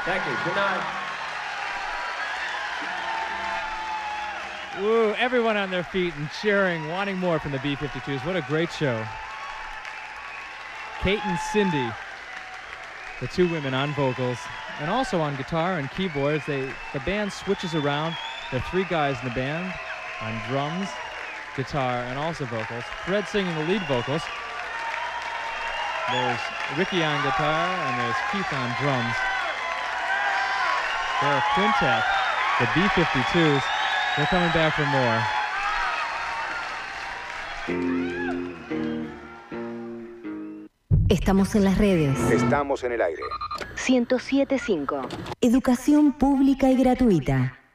Thank you. Good night. Woo, everyone on their feet and cheering, wanting more from the B-52s. What a great show. Kate and Cindy, the two women on vocals, and also on guitar and keyboards. The band switches around. There are three guys in the band on drums, guitar, and also vocals. Fred singing the lead vocals. There's Ricky on guitar, and there's Keith on drums. They're a quintet, the B-52s. They're coming back for more. Estamos en las redes. Estamos en el aire. 107.5. Educación pública y gratuita.